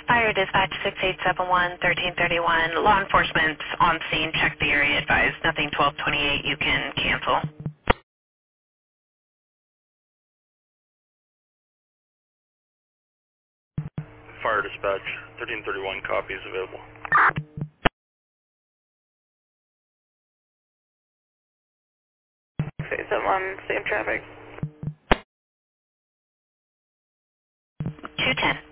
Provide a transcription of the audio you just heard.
Fire dispatch 6871-1331. Law enforcement's on scene. Check the area. Advised. Nothing 1228. You can cancel. Fire dispatch 1331, copy is available. 671, same traffic. 210.